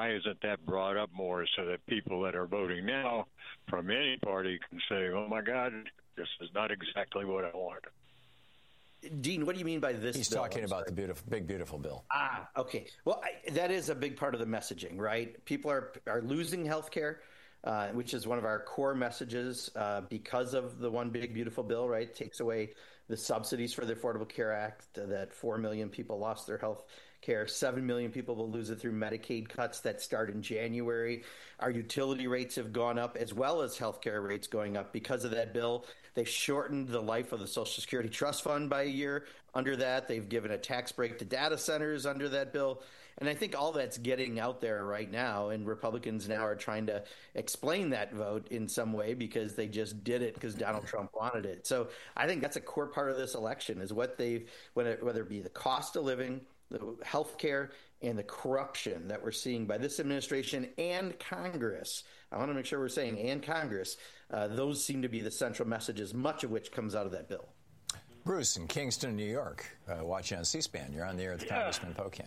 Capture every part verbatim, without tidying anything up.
why isn't that brought up more so that people that are voting now from any party can say, oh, my God, this is not exactly what I want. Dean, what do you mean by this? He's bill? talking about the beautiful, big, beautiful bill. Ah, okay. Well, I, that is a big part of the messaging, right? People are are losing health care, uh, which is one of our core messages uh, because of the one big, beautiful bill, right? It takes away the subsidies for the Affordable Care Act, uh, that four million people lost their health care. seven million people will lose it through Medicaid cuts that start in January. Our utility rates have gone up as well as health care rates going up because of that bill. They've shortened the life of the Social Security Trust Fund by a year under that. They've given a tax break to data centers under that bill. And I think all that's getting out there right now, and Republicans now are trying to explain that vote in some way because they just did it because Donald Trump wanted it. So I think that's a core part of this election is what they've, whether it be the cost of living, the health care, and the corruption that we're seeing by this administration and Congress. I want to make sure we're saying and Congress. Uh, those seem to be the central messages, much of which comes out of that bill. Bruce in Kingston, New York, uh, watching on C-SPAN. You're on the air with yeah. Congressman Pocan.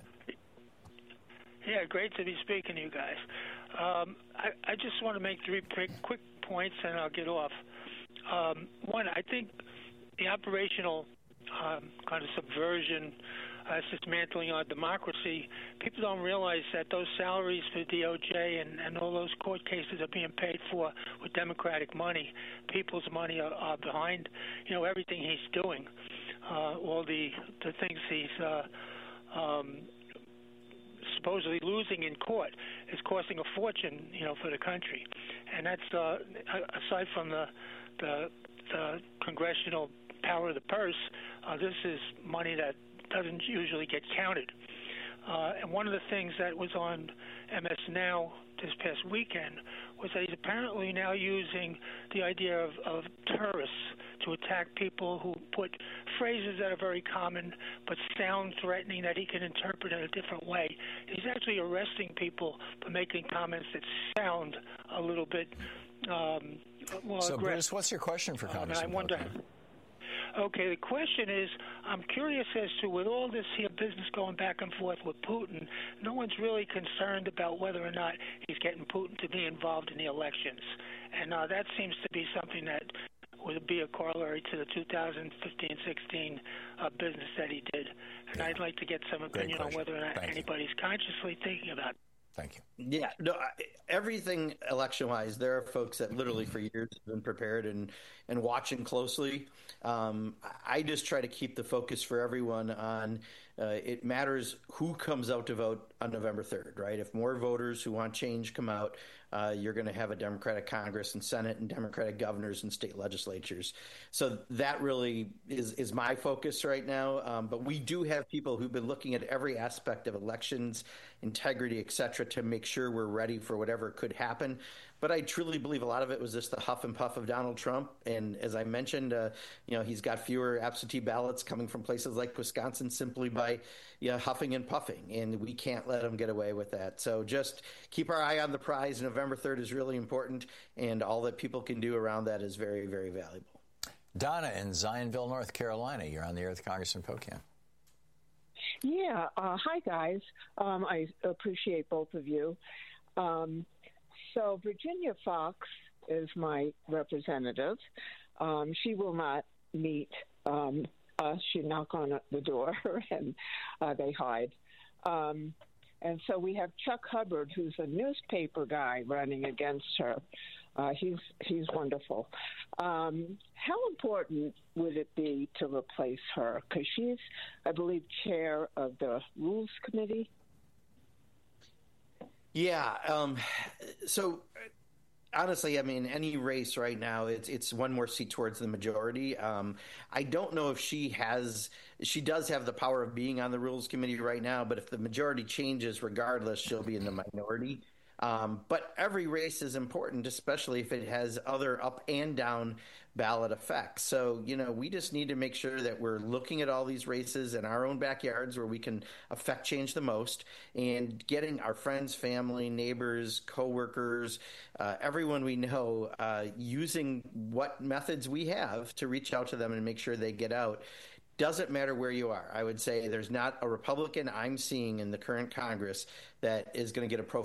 Yeah, great to be speaking to you guys. Um, I, I just want to make three quick, quick points, and I'll get off. Um, one, I think the operational um, kind of subversion, uh, dismantling our democracy, people don't realize that those salaries for D O J and, and all those court cases are being paid for with Democratic money. People's money are, are behind, you know, everything he's doing. Uh, all the, the things he's uh, um, supposedly losing in court is costing a fortune, you know, for the country. And that's, uh, aside from the, the, the congressional power of the purse, uh, this is money that doesn't usually get counted. Uh, and one of the things that was on M S Now this past weekend was that he's apparently now using the idea of, of terrorists to attack people who put phrases that are very common but sound threatening that he can interpret in a different way. He's actually arresting people for making comments that sound a little bit um, more so, aggressive. Bruce, what's your question for Congressman um, I wonder. Pocan? Okay, the question is, I'm curious as to, with all this here business going back and forth with Putin, no one's really concerned about whether or not he's getting Putin to be involved in the elections. And uh, that seems to be something that would be a corollary to the two thousand fifteen sixteen uh, business that he did. And yeah. I'd like to get some opinion on whether or not Thank anybody's you. consciously thinking about it. Thank you. Yeah, no, I, everything election-wise, there are folks that literally for years have been prepared and, and watching closely. Um, I just try to keep the focus for everyone on uh, it matters who comes out to vote on November third, right? If more voters who want change come out, uh, you're going to have a Democratic Congress and Senate and Democratic governors and state legislatures. So that really is, is my focus right now. Um, but we do have people who've been looking at every aspect of elections, integrity, et cetera, to make sure we're ready for whatever could happen. But I truly believe a lot of it was just the huff and puff of Donald Trump. And as I mentioned, uh, you know, he's got fewer absentee ballots coming from places like Wisconsin simply by you know, huffing and puffing. And we can't let him get away with that. So just keep our eye on the prize. November third is really important. And all that people can do around that is very, very valuable. Donna in Zionville, North Carolina. You're on the air with Congressman Pocan. Yeah. Uh, hi, guys. Um, I appreciate both of you. Um, so Virginia Fox is my representative. Um, she will not meet um, us. She knock on the door and uh, they hide. Um, and so we have Chuck Hubbard, who's a newspaper guy, running against her. Uh, he's he's wonderful. Um, how important would it be to replace her? Because she's, I believe, chair of the Rules Committee. Yeah. Um, so honestly, I mean, any race right now, it's it's one more seat towards the majority. Um, I don't know if she has, she does have the power of being on the Rules Committee right now, but if the majority changes, regardless, she'll be in the minority. Um, but every race is important, especially if it has other up and down ballot effects. So, you know, we just need to make sure that we're looking at all these races in our own backyards where we can affect change the most, and getting our friends, family, neighbors, coworkers, uh, everyone we know, uh, using what methods we have to reach out to them and make sure they get out. Doesn't matter where you are. I would say there's not a Republican I'm seeing in the current Congress that is going to get a pro